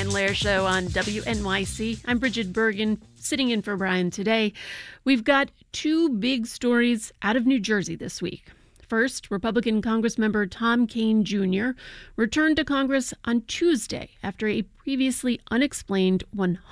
Brian Lehrer Show on WNYC. I'm Bridget Bergen, sitting in for Brian today. We've got two big stories out of New Jersey this week. First, Republican Congressmember Tom Kean Jr. returned to Congress on Tuesday after a previously unexplained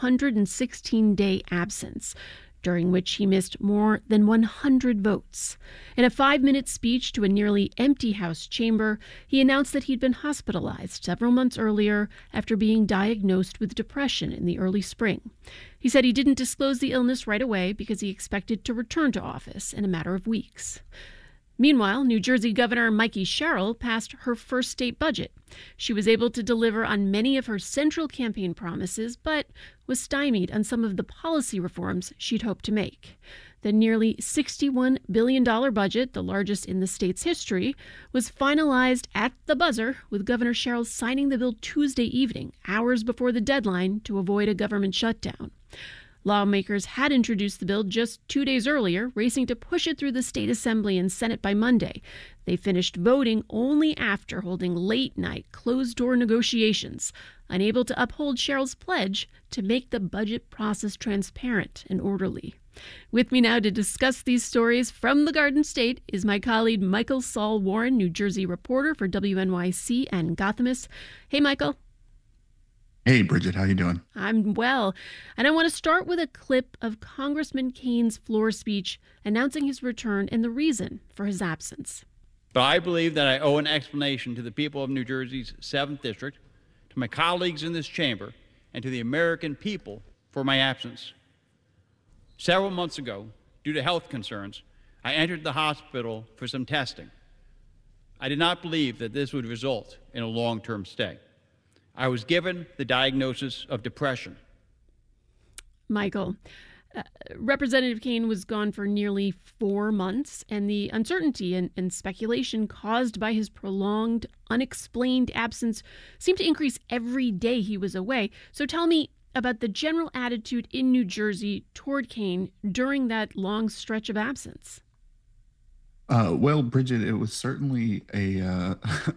116-day absence, during which he missed more than 100 votes. In a 5-minute speech to a nearly empty House chamber, he announced that he'd been hospitalized several months earlier after being diagnosed with depression in the early spring. He said he didn't disclose the illness right away because he expected to return to office in a matter of weeks. Meanwhile, New Jersey Governor Mikie Sherrill passed her first state budget. She was able to deliver on many of her central campaign promises, but was stymied on some of the policy reforms she'd hoped to make. The nearly $61 billion budget, the largest in the state's history, was finalized at the buzzer, with Governor Sherrill signing the bill Tuesday evening, hours before the deadline to avoid a government shutdown. Lawmakers had introduced the bill just 2 days earlier, racing to push it through the state assembly and Senate by Monday. They finished voting only after holding late-night, closed-door negotiations, unable to uphold Sherrill's pledge to make the budget process transparent and orderly. With me now to discuss these stories from the Garden State is my colleague Michael Saul Warren, New Jersey reporter for WNYC and Gothamist. Hey, Michael. Hey, Bridget, how you doing? I'm well. And I want to start with a clip of Congressman Kean's floor speech announcing his return and the reason for his absence. But I believe that I owe an explanation to the people of New Jersey's 7th District, to my colleagues in this chamber, and to the American people for my absence. Several months ago, due to health concerns, I entered the hospital for some testing. I did not believe that this would result in a long-term stay. I was given the diagnosis of depression. Michael, Representative Kean was gone for nearly 4 months, and the uncertainty and speculation caused by his prolonged, unexplained absence seemed to increase every day he was away. So tell me about the general attitude in New Jersey toward Kean during that long stretch of absence. Well, Bridget, it was certainly a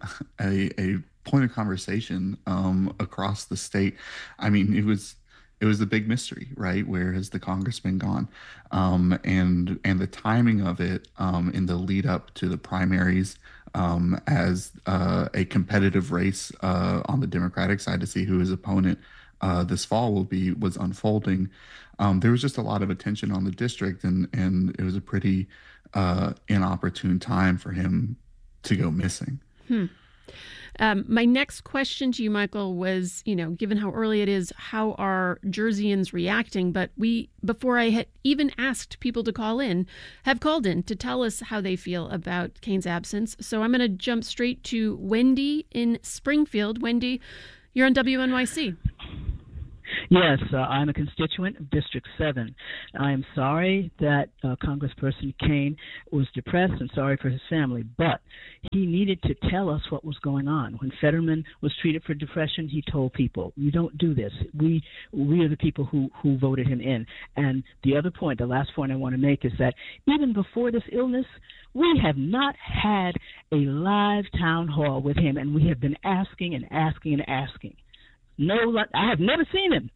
a point of conversation across the state. I mean, it was a big mystery, right? Where has the congressman gone? And the timing of it in the lead up to the primaries as a competitive race on the Democratic side to see who his opponent this fall was unfolding. There was just a lot of attention on the district, and it was a pretty inopportune time for him to go missing. My next question to you, Michael, was, given how early it is, how are Jerseyans reacting? But before I had even asked people to call in, have called in to tell us how they feel about Kean's absence. So I'm going to jump straight to Wendy in Springfield. Wendy, you're on WNYC. Yes, I'm a constituent of District 7. I am sorry that Congressperson Kean was depressed and sorry for his family, but he needed to tell us what was going on. When Fetterman was treated for depression, he told people, you don't do this. We are the people who voted him in. And the other point, the last point I want to make is that even before this illness, we have not had a live town hall with him, and we have been asking and asking and asking. No, I have never seen him.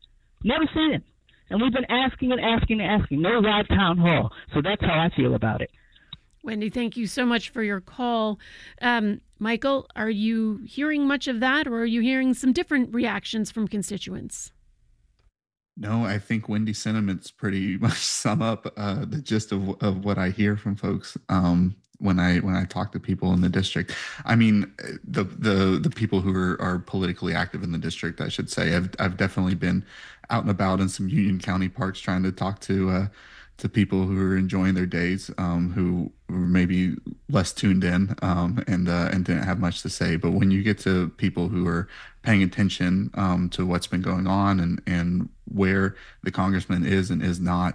And we've been asking and asking and asking. No live town hall. So that's how I feel about it. Wendy, thank you so much for your call. Michael, are you hearing much of that, or are you hearing some different reactions from constituents? No, I think Wendy's sentiments pretty much sum up the gist of what I hear from folks when I talk to people in the district. I mean, the people who are politically active in the district, I should say, I've definitely been out and about in some Union County parks trying to talk to people who are enjoying their days, who were maybe less tuned in and didn't have much to say. But when you get to people who are paying attention to what's been going on and where the congressman is and is not,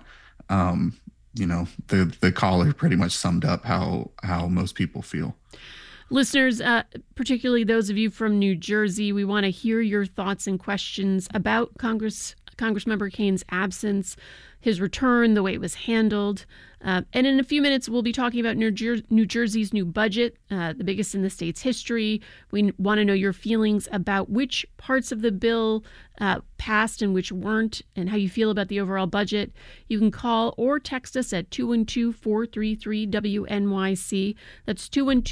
the caller pretty much summed up how most people feel. Listeners, particularly those of you from New Jersey, we want to hear your thoughts and questions about Congressmember Kane's absence, his return, the way it was handled. And in a few minutes, we'll be talking about New Jersey's new budget, the biggest in the state's history. We want to know your feelings about which parts of the bill passed and which weren't, and how you feel about the overall budget. You can call or text us at 212-433-WNYC. That's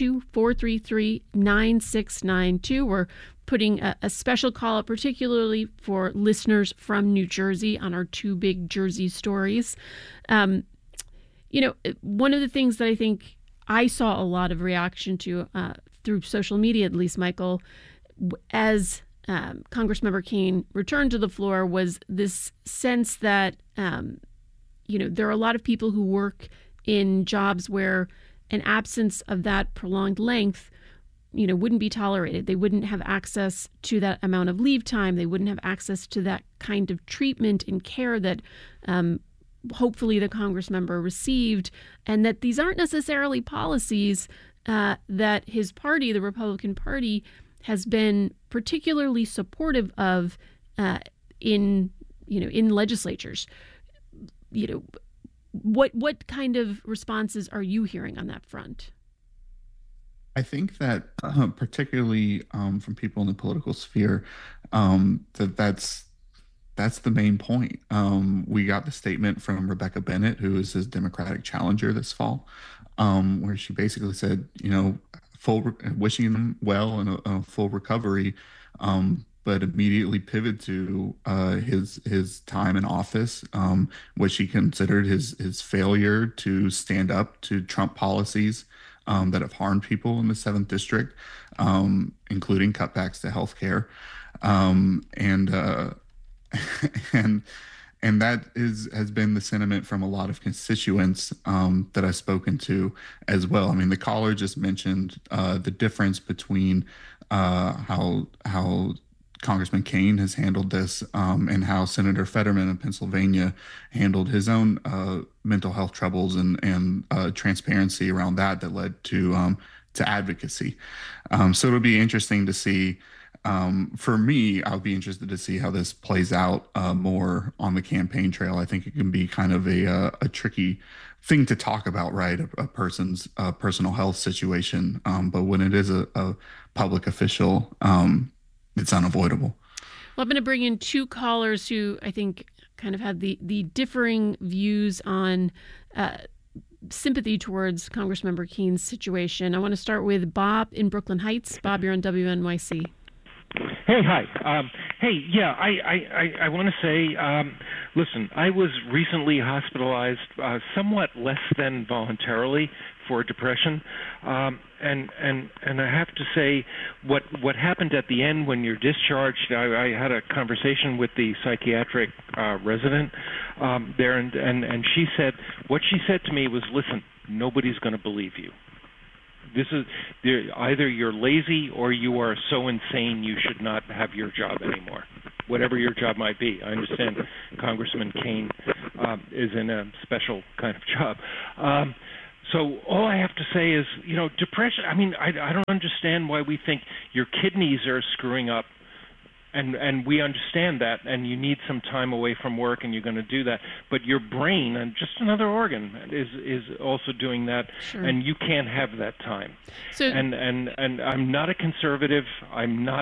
212-433-9692. We're putting a special call out particularly for listeners from New Jersey on our two big Jersey stories. One of the things that I think I saw a lot of reaction to through social media, at least, Michael, as Congressmember Kane returned to the floor, was this sense that, there are a lot of people who work in jobs where an absence of that prolonged length wouldn't be tolerated. They wouldn't have access to that amount of leave time. They wouldn't have access to that kind of treatment and care that hopefully the Congress member received, and that these aren't necessarily policies that his party, the Republican Party, has been particularly supportive of in legislatures. What kind of responses are you hearing on that front? I think that particularly from people in the political sphere, that's the main point. We got the statement from Rebecca Bennett, who is his Democratic challenger this fall, where she basically said, wishing him well and a full recovery, but immediately pivoted to his time in office, what she considered his failure to stand up to Trump policies that have harmed people in the 7th District, including cutbacks to healthcare. And that has been the sentiment from a lot of constituents that I've spoken to as well. I mean, the caller just mentioned the difference between how Congressman Kane has handled this and how Senator Fetterman in Pennsylvania handled his own mental health troubles and transparency around that led to advocacy. So it'll be interesting to see. For me, I'll be interested to see how this plays out more on the campaign trail. I think it can be kind of a tricky thing to talk about, right? A person's personal health situation. But when it is a public official, it's unavoidable. Well, I'm going to bring in two callers who I think kind of have the differing views on sympathy towards Congressmember Kane's situation. I want to start with Bob in Brooklyn Heights. Bob, you're on WNYC. Hey, hi. I want to say, listen, I was recently hospitalized somewhat less than voluntarily for depression. And I have to say, what happened at the end when you're discharged, I had a conversation with the psychiatric resident there, and she said, what she said to me was, listen, nobody's going to believe you. This is either you're lazy or you are so insane you should not have your job anymore, whatever your job might be. I understand Congressman Kane is in a special kind of job. So all I have to say is, depression, I mean, I don't understand why we think your kidneys are screwing up. And we understand that, and you need some time away from work, and you're going to do that. But your brain, and just another organ, is also doing that, Sure. and you can't have that time. So, and I'm not a conservative. I'm not